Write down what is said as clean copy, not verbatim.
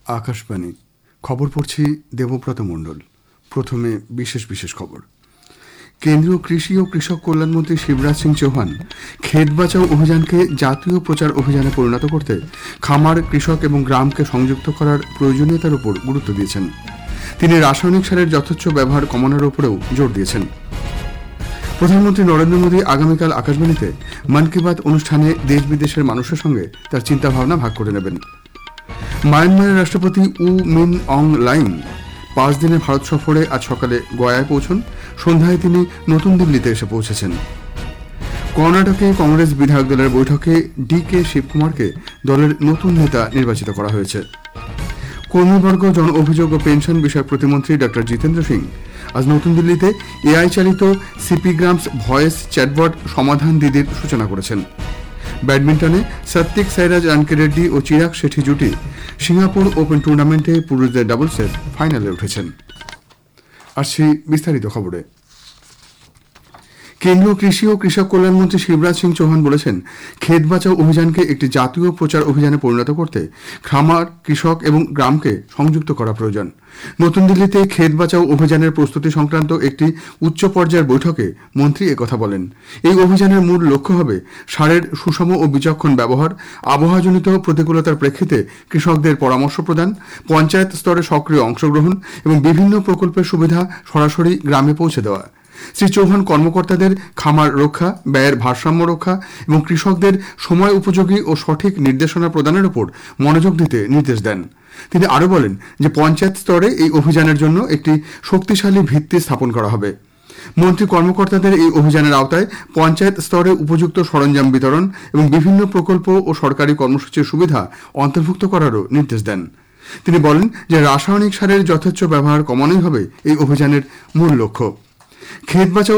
আকাশবাণী খবর পড়ছি দেবব্রত মণ্ডল। প্রথমে বিশেষ খবর। কেন্দ্রীয় কৃষি ও কৃষক কল্যাণমন্ত্রী শিবরাজ সিং চৌহান ক্ষেত বাঁচাও অভিযানকে জাতীয় প্রচার অভিযানে পরিণত করতে খামার, কৃষক এবং গ্রামকে সংযুক্ত করার প্রয়োজনীয়তার উপর গুরুত্ব দিয়েছেন। তিনি রাসায়নিক সারের যথেচ্ছ ব্যবহার কমানোর উপরেও জোর দিয়েছেন। প্রধানমন্ত্রী নরেন্দ্র মোদী আগামীকাল আকাশবাণীতে মন কি বাত অনুষ্ঠানে দেশ বিদেশের মানুষের সঙ্গে তার চিন্তাভাবনা ভাগ করে নেবেন। মায়ানমারের রাষ্ট্রপতি উ মিন অং লাইং 5 দিনের ভারত সফরে আজ সকালে গয়ায় পৌঁছন। সন্ধ্যায় তিনি নতুন দিল্লিতে এসে পৌঁছেছেন। কর্ণাটকে কংগ্রেস বিধায়ক দলের বৈঠকে ডি.কে. শিবকুমারকে দলের নতুন নেতা নির্বাচিত করা হয়েছে। কর্মীবর্গ, জন অভিযোগ ও পেনশন বিষয়ক প্রতিমন্ত্রী ডক্টর জিতেন্দ্র সিং আজ নতুন দিল্লিতে এআই চালিত সিপি গ্রামস ভয়েস চ্যাটবট সমাধান দিদির সূচনা করেছেন। ব্যাডমিন্টনে সাত্বিক সাইরাজ রানকিরেড্ডি ও চিরাগ শেঠি জুটি সিঙ্গাপুর ওপেন টুর্নামেন্টে পুরুষদের ডাবলসের ফাইনালে উঠেছেন। আসছি বিস্তারিত খবরে। কেন্দ্রীয় কৃষি ও কৃষক কল্যাণমন্ত্রী শিবরাজ সিং চৌহান বলেছেন, ক্ষেত বাঁচাও অভিযানকে একটি জাতীয় প্রচার অভিযানে পরিণত করতে খামার, কৃষক এবং গ্রামকে সংযুক্ত করা প্রয়োজন। নতুন দিল্লিতে ক্ষেত বাঁচাও অভিযানের প্রস্তুতি সংক্রান্ত একটি উচ্চ পর্যায়ের বৈঠকে মন্ত্রী একথা বলেন। এই অভিযানের মূল লক্ষ্য হবে সারের সুষম ও বিচক্ষণ ব্যবহার, আবহাওয়াজনিত প্রতিকূলতার প্রেক্ষিতে কৃষকদের পরামর্শ প্রদান, পঞ্চায়েত স্তরে সক্রিয় অংশগ্রহণ এবং বিভিন্ন প্রকল্পের সুবিধা সরাসরি গ্রামে পৌঁছে দেওয়া। শ্রী চৌহান কর্মকর্তাদের খামার রক্ষা, ব্যয়ের ভারসাম্য রক্ষা এবং কৃষকদের সময় উপযোগী ও সঠিক নির্দেশনা প্রদানের উপর মনোযোগ দিতে নির্দেশ দেন। তিনি আরও বলেন যে পঞ্চায়েত স্তরে এই অভিযানের জন্য একটি শক্তিশালী ভিত্তি স্থাপন করা হবে। মন্ত্রী কর্মকর্তাদের এই অভিযানের আওতায় পঞ্চায়েত স্তরে উপযুক্ত সরঞ্জাম বিতরণ এবং বিভিন্ন প্রকল্প ও সরকারি কর্মসূচির সুবিধা অন্তর্ভুক্ত করারও নির্দেশ দেন। তিনি বলেন যে রাসায়নিক সারের যথেচ্ছ ব্যবহার কমানোই হবে এই অভিযানের মূল লক্ষ্য। ক্ষেত বাঁচাও